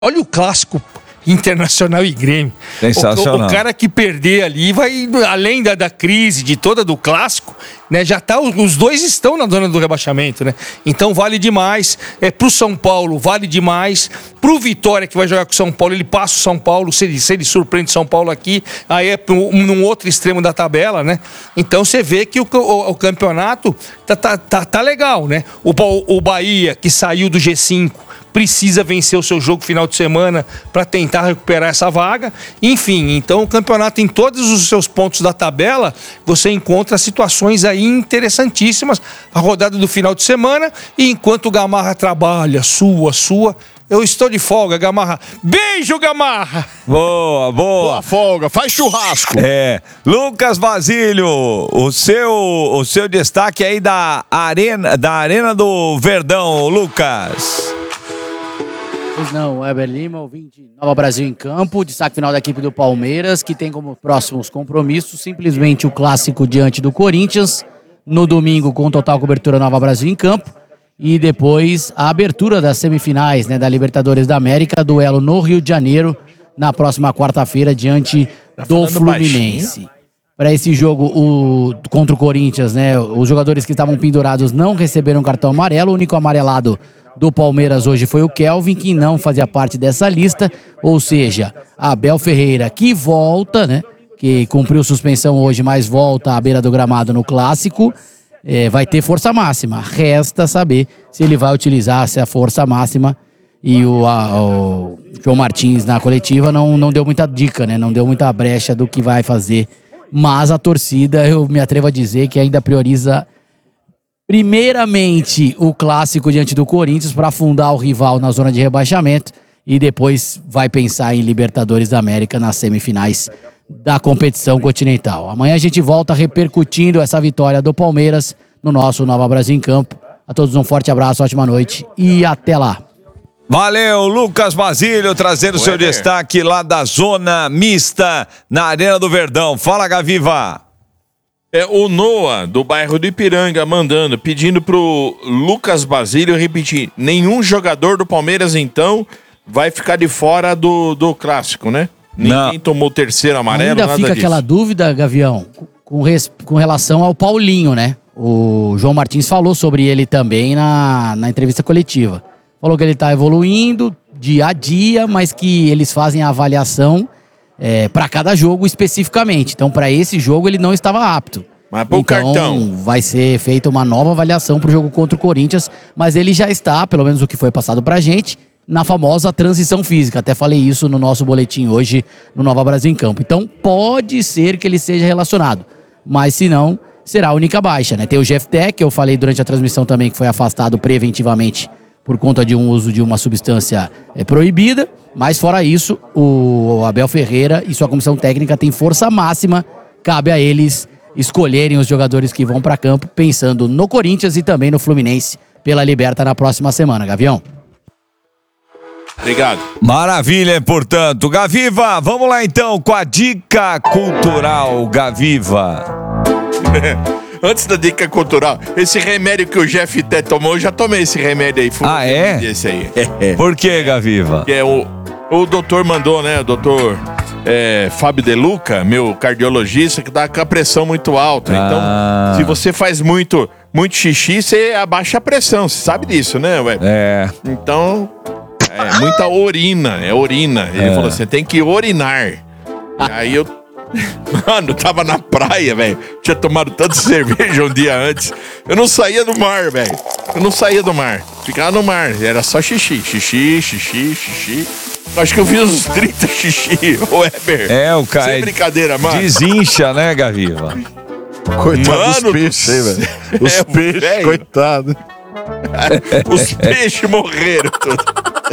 Olha o clássico Internacional e Grêmio. Sensacional. O cara que perder ali vai, além da crise, de toda do clássico, né? Já tá, os dois estão na zona do rebaixamento, né? Então vale demais. Pro São Paulo, vale demais. Pro Vitória, que vai jogar com o São Paulo, ele passa o São Paulo, se ele surpreende o São Paulo aqui, aí é num outro extremo da tabela, né? Então você vê que o campeonato tá legal, né? O Bahia, que saiu do G5, precisa vencer o seu jogo final de semana para tentar recuperar essa vaga. Enfim, então o campeonato, em todos os seus pontos da tabela, você encontra situações aí interessantíssimas. A rodada do final de semana, e enquanto o Gamarra trabalha, eu estou de folga, Gamarra. Beijo, Gamarra! Boa folga, faz churrasco. Lucas Basílio, o seu destaque aí da Arena do Verdão, Lucas. Pois não, Weber Lima, ouvinte Nova Brasil em Campo, destaque final da equipe do Palmeiras, que tem como próximos compromissos simplesmente o clássico diante do Corinthians, no domingo com total cobertura Nova Brasil em Campo, e depois a abertura das semifinais, né, da Libertadores da América, duelo no Rio de Janeiro, na próxima quarta-feira, diante do Fluminense. Para esse jogo contra o Corinthians, né, os jogadores que estavam pendurados não receberam cartão amarelo, o único amarelado do Palmeiras hoje foi o Kelvin, que não fazia parte dessa lista, ou seja, Abel Ferreira, que volta, né, que cumpriu suspensão hoje, mas volta à beira do gramado no clássico, vai ter força máxima. Resta saber se ele vai utilizar essa força máxima, e o João Martins na coletiva não deu muita dica, né, não deu muita brecha do que vai fazer, mas a torcida, eu me atrevo a dizer que ainda prioriza primeiramente o clássico diante do Corinthians para afundar o rival na zona de rebaixamento, e depois vai pensar em Libertadores da América nas semifinais da competição continental. Amanhã a gente volta repercutindo essa vitória do Palmeiras no nosso Nova Brasil em Campo. A todos um forte abraço, ótima noite e até lá. Valeu, Lucas Basílio, trazendo seu destaque lá da zona mista na Arena do Verdão. Fala, Gaviva. O Noah, do bairro do Ipiranga, pedindo pro Lucas Basílio repetir: nenhum jogador do Palmeiras, então, vai ficar de fora do clássico, né? Ninguém tomou o terceiro amarelo, ainda nada fica disso. Aquela dúvida, Gavião, com relação ao Paulinho, né? O João Martins falou sobre ele também na entrevista coletiva. Falou que ele tá evoluindo dia a dia, mas que eles fazem a avaliação para cada jogo especificamente. Então, para esse jogo, ele não estava apto. Mas pro cartão vai ser feita uma nova avaliação pro jogo contra o Corinthians, mas ele já está, pelo menos o que foi passado pra gente, na famosa transição física. Até falei isso no nosso boletim hoje no Nova Brasil em Campo. Então, pode ser que ele seja relacionado, mas se não, será a única baixa, né? Tem o Jefté, que eu falei durante a transmissão também, que foi afastado preventivamente por conta de um uso de uma substância proibida, mas fora isso, o Abel Ferreira e sua comissão técnica tem força máxima, cabe a eles escolherem os jogadores que vão para campo, pensando no Corinthians e também no Fluminense pela Liberta na próxima semana, Gavião. Obrigado. Maravilha, portanto. Gaviva, vamos lá então com a dica cultural, Gaviva. Antes da dica cultural, esse remédio que o Jeff Té tomou, eu já tomei esse remédio aí. Esse aí. Por que, Gaviva? Que o doutor mandou, né? O doutor Fábio De Luca, meu cardiologista, que tá com a pressão muito alta. Então, se você faz muito xixi, você abaixa a pressão. Você sabe disso, né, ué? Então, muita urina. Ele falou assim, tem que urinar. Aí eu... Mano, tava na praia, velho. Tinha tomado tanta cerveja um dia antes. Eu não saía do mar, velho. Ficava no mar. Era só xixi. Acho que eu fiz uns 30 xixi, o Weber. O cara. Sem brincadeira, mano. Desincha, né, Gaviva? Coitado dos peixes aí, velho. Os peixes, coitado. Os peixes morreram tudo.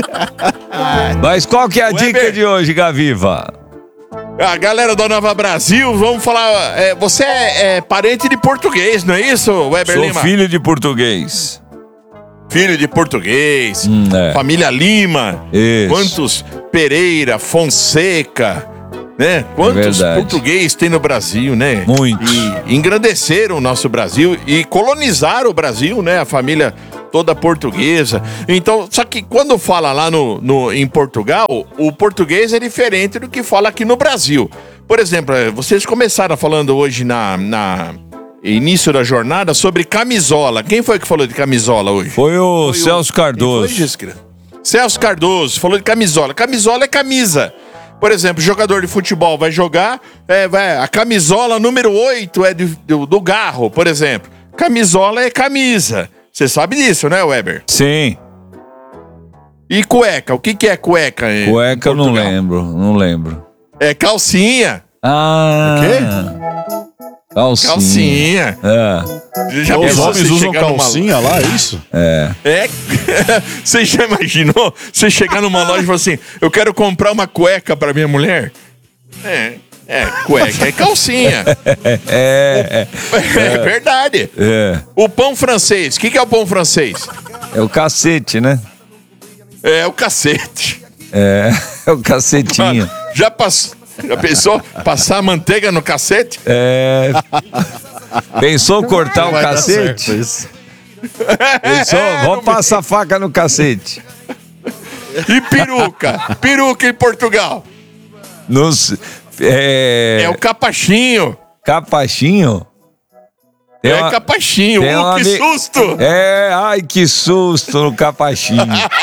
Mas qual que é a dica de hoje, Gaviva? A galera da Nova Brasil, vamos falar... você é parente de português, não é isso, Weber Lima? Sou filho de português. Filho de português. Família Lima. Isso. Quantos Pereira, Fonseca, né? Quantos portugueses tem no Brasil, né? Muitos. E engrandeceram o nosso Brasil e colonizaram o Brasil, né? A família toda portuguesa. Então, só que quando fala lá em Portugal, o português é diferente do que fala aqui no Brasil. Por exemplo, vocês começaram falando hoje na início da jornada sobre camisola. Quem foi que falou de camisola hoje? Foi o Celso Cardoso. Celso Cardoso falou de camisola. Camisola é camisa. Por exemplo, jogador de futebol vai jogar, a camisola número 8 é do Garro, por exemplo. Camisola é camisa. Você sabe disso, né, Weber? Sim. E cueca? O que é cueca? Cueca eu não lembro. É calcinha. Ah. O quê? Calcinha. Já Os homens usam calcinha lá, é isso? Você já imaginou? Você chegar numa loja e falar assim, eu quero comprar uma cueca pra minha mulher? Cueca é calcinha. É verdade. O pão francês, o que é o pão francês? É o cacete, né? É o cacete. É o cacetinho. Já pensou passar manteiga no cacete? Pensou cortar o cacete? Pensou, vamos passar faca no cacete. E peruca? Peruca em Portugal? É o capachinho. Capachinho? Capachinho. Que susto! Ai, que susto no capachinho.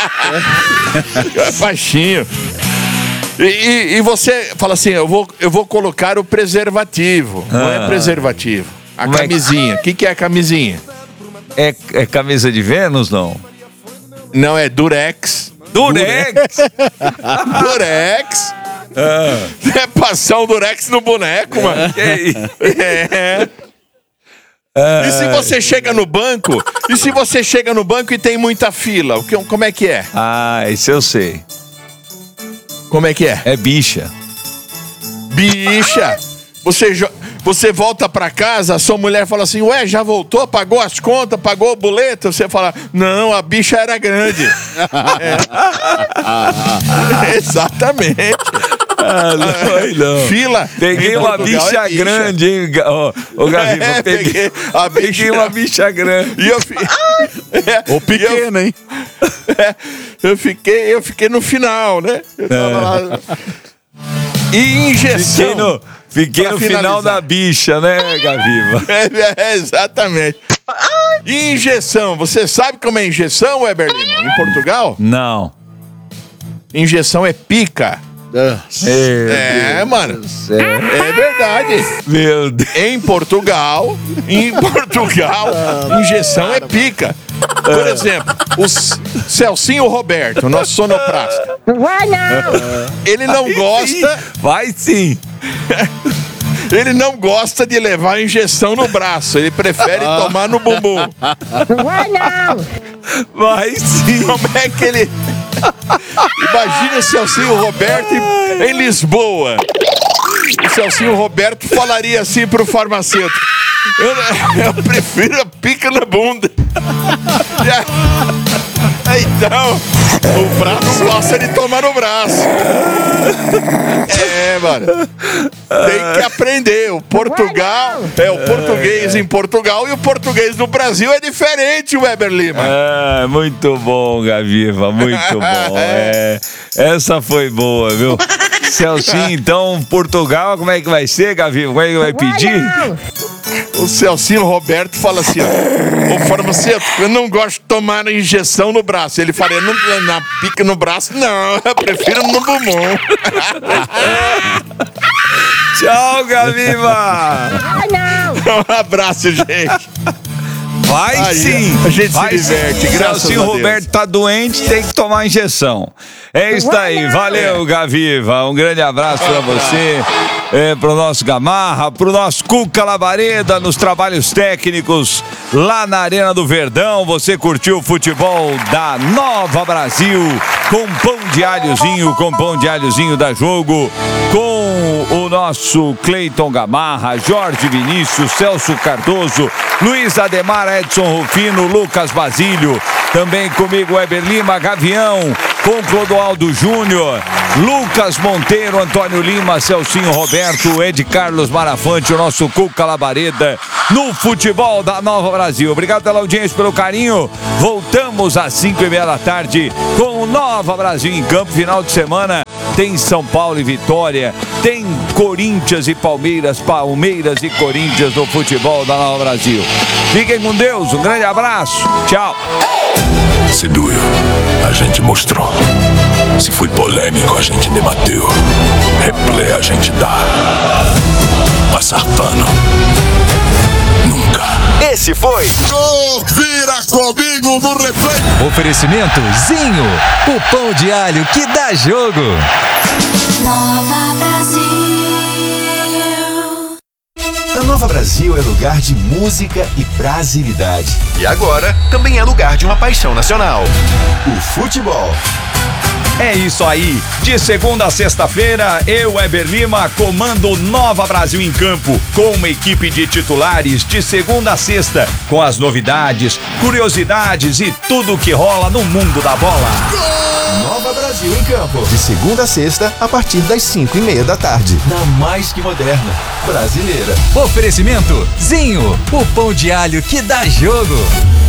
Capachinho. E você fala assim, eu vou colocar o preservativo. Não é preservativo. A camisinha. O que é a camisinha? É camisa de Vênus, não? Não, é Durex. Durex? Durex. É passar o Durex no boneco, mano. E se você chega no banco? E se você chega no banco e tem muita fila? Como é que é? Isso eu sei. Como é que é? É bicha. Bicha! Você volta pra casa, a sua mulher fala assim, ué, já voltou? Pagou as contas? Pagou o boleto? Você fala, não, a bicha era grande. Exatamente. Não. Fila. Peguei uma bicha grande, hein, Gaviva? Peguei uma bicha grande. Ou pequena, hein? Eu fiquei no final, né? Eu tava lá. E injeção. Fiquei no final da bicha, né, Gaviva? Exatamente. E injeção? Você sabe como é injeção, Weber Lima? Em Portugal? Não. Injeção é pica. Mano. É verdade. Meu Deus. Em Portugal, injeção é pica. Por exemplo, o Celcinho Roberto, nosso sonoplasta. Vai não! Ele não gosta. Vai sim. Ele não gosta de levar injeção no braço. Ele prefere tomar no bumbum. Vai não! Vai sim. Como é que ele... Imagina o Celcinho Roberto em Lisboa. O Celcinho Roberto falaria assim pro farmacêutico: eu prefiro a pica na bunda. Então, o braço gosta de tomar no braço. Mano. Tem que aprender. O Portugal é o português em Portugal e o português no Brasil é diferente, Weber Lima. Muito bom, Gaviva, muito bom. Essa foi boa, viu? Celcinho, então, Portugal, como é que vai ser, Gaviva? Como é que vai pedir? O Celcinho Roberto fala assim, ó, ô farmacêutico, eu não gosto de tomar injeção no braço. Ele fala, na pica no braço, não, eu prefiro no bumbum. Tchau, Gaviva! Um abraço, gente. Vai sim! A gente se diverte, graças a Deus. Se o Roberto tá doente, tem que tomar injeção. É isso aí. Valeu, Gaviva. Um grande abraço pra você, pro nosso Gamarra, pro nosso Cuca Labareda nos trabalhos técnicos lá na Arena do Verdão. Você curtiu o futebol da Nova Brasil com pão de alhozinho da Jogo, com o nosso Cleiton Gamarra, Jorge Vinícius, Celso Cardoso, Luiz Ademar, Edson Rufino, Lucas Basílio, também comigo Weber Lima, Gavião, com Clodoaldo Júnior, Lucas Monteiro, Antônio Lima, Celcinho Roberto, Ed Carlos Marafante, o nosso Cuca Labareda, no futebol da Nova Brasil. Obrigado pela audiência, pelo carinho. Voltamos às 5:30 da tarde com o Nova Brasil em Campo. Final de semana tem São Paulo e Vitória, tem Corinthians e Palmeiras, Palmeiras e Corinthians no futebol da Nova Brasil. Fiquem com Deus, um grande abraço, tchau. Se doeu, a gente mostrou. Se foi polêmico, a gente debateu. Replay a gente dá. Passar pano, nunca. Esse foi Vira comigo no replay. Oferecimento Zinho, o pão de alho que dá jogo. Nova Brasil. A Nova Brasil é lugar de música e brasilidade. E agora, também é lugar de uma paixão nacional: o futebol. É isso aí, de segunda a sexta-feira, eu, Weber Lima, comando Nova Brasil em Campo, com uma equipe de titulares de segunda a sexta, com as novidades, curiosidades e tudo que rola no mundo da bola. Nova Brasil em Campo, de segunda a sexta, a partir das 5:30 da tarde, na mais que moderna brasileira. Oferecimento Zinho, o pão de alho que dá jogo.